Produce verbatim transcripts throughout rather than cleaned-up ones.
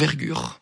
d'envergure.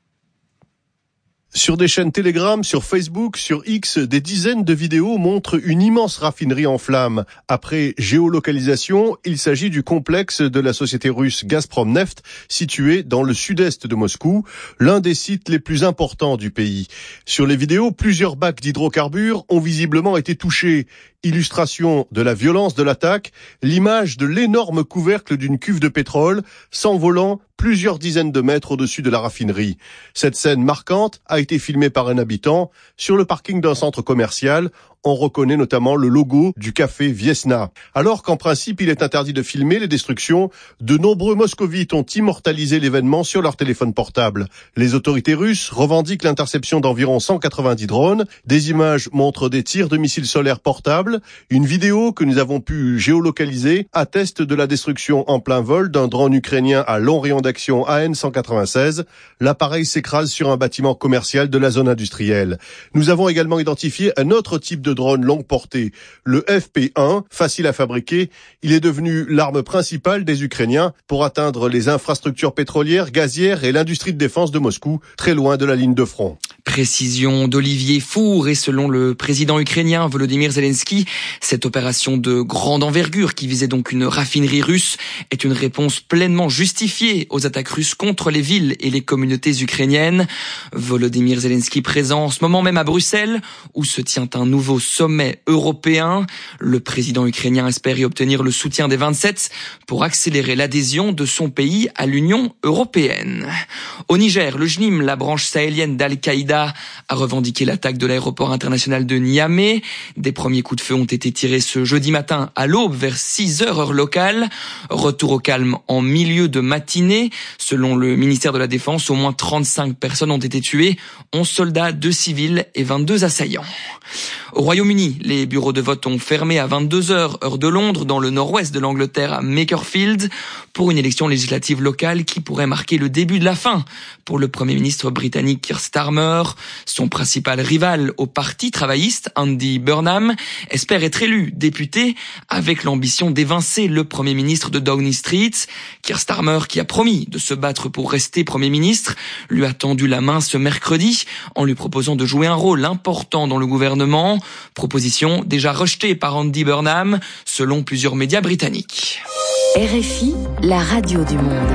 Sur des chaînes Telegram, sur Facebook, sur X, des dizaines de vidéos montrent une immense raffinerie en flammes. Après géolocalisation, il s'agit du complexe de la société russe Gazprom-Neft, situé dans le sud-est de Moscou, l'un des sites les plus importants du pays. Sur les vidéos, plusieurs bacs d'hydrocarbures ont visiblement été touchés. Illustration de la violence de l'attaque, l'image de l'énorme couvercle d'une cuve de pétrole s'envolant plusieurs dizaines de mètres au-dessus de la raffinerie. Cette scène marquante a été filmée par un habitant sur le parking d'un centre commercial. On reconnaît notamment le logo du café Viesna. Alors qu'en principe, il est interdit de filmer les destructions, de nombreux moscovites ont immortalisé l'événement sur leur téléphone portable. Les autorités russes revendiquent l'interception d'environ cent quatre-vingt-dix drones. Des images montrent des tirs de missiles solaires portables. Une vidéo que nous avons pu géolocaliser atteste de la destruction en plein vol d'un drone ukrainien à long rayon d'action A N cent quatre-vingt-seize. L'appareil s'écrase sur un bâtiment commercial de la zone industrielle. Nous avons également identifié un autre type de drone longue portée, le F P un, facile à fabriquer. Il est devenu l'arme principale des Ukrainiens pour atteindre les infrastructures pétrolières, gazières et l'industrie de défense de Moscou, très loin de la ligne de front. Précision d'Olivier Four, et selon le président ukrainien Volodymyr Zelensky, cette opération de grande envergure qui visait donc une raffinerie russe est une réponse pleinement justifiée aux attaques russes contre les villes et les communautés ukrainiennes. Volodymyr Zelensky présent en ce moment même à Bruxelles, où se tient un nouveau sommet européen. Le président ukrainien espère y obtenir le soutien des vingt-sept pour accélérer l'adhésion de son pays à l'Union européenne. Au Niger, le J N I M, la branche sahélienne d'Al-Qaïda, a revendiqué l'attaque de l'aéroport international de Niamey. Des premiers coups de feu ont été tirés ce jeudi matin à l'aube vers six heures heure locale. Retour au calme en milieu de matinée. Selon le ministère de la Défense, au moins trente-cinq personnes ont été tuées, onze soldats, deux civils et vingt-deux assaillants. Au Royaume-Uni, les bureaux de vote ont fermé à vingt-deux heures heure de Londres, dans le nord-ouest de l'Angleterre, à Makerfield, pour une élection législative locale qui pourrait marquer le début de la fin pour le Premier ministre britannique Keir Starmer. Son principal rival au Parti travailliste, Andy Burnham, espère être élu député avec l'ambition d'évincer le Premier ministre de Downing Street. Keir Starmer, qui a promis de se battre pour rester Premier ministre, lui a tendu la main ce mercredi en lui proposant de jouer un rôle important dans le gouvernement. Proposition déjà rejetée par Andy Burnham, selon plusieurs médias britanniques. R F I, la radio du monde.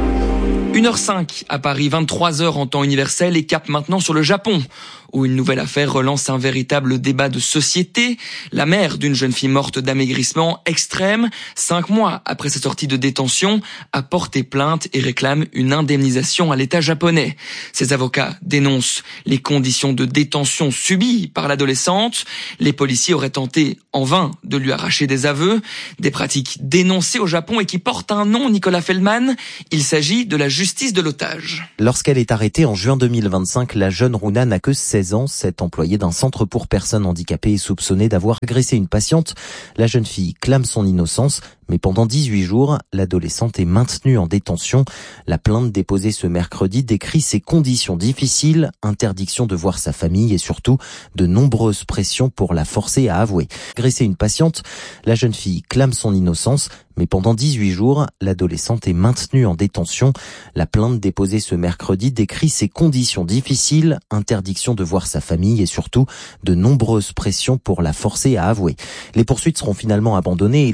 une heure cinq à Paris, vingt-trois heures en temps universel, et cap maintenant sur le Japon, où une nouvelle affaire relance un véritable débat de société. La mère d'une jeune fille morte d'amaigrissement extrême, cinq mois après sa sortie de détention, a porté plainte et réclame une indemnisation à l'État japonais. Ses avocats dénoncent les conditions de détention subies par l'adolescente. Les policiers auraient tenté en vain de lui arracher des aveux, des pratiques dénoncées au Japon et qui portent un nom, Nicolas Feldman. Il s'agit de la justice de l'otage. Lorsqu'elle est arrêtée en juin deux mille vingt-cinq, la jeune Runa n'a que seize ans. Cette employée d'un centre pour personnes handicapées est soupçonnée d'avoir agressé une patiente. La jeune fille clame son innocence, mais pendant dix-huit jours, l'adolescente est maintenue en détention. La plainte déposée ce mercredi décrit ses conditions difficiles, interdiction de voir sa famille et surtout de nombreuses pressions pour la forcer à avouer. Agresser une patiente, la jeune fille clame son innocence, mais pendant dix-huit jours, l'adolescente est maintenue en détention. La plainte déposée ce mercredi décrit ses conditions difficiles, interdiction de voir sa famille et surtout de nombreuses pressions pour la forcer à avouer. Les poursuites seront finalement abandonnées.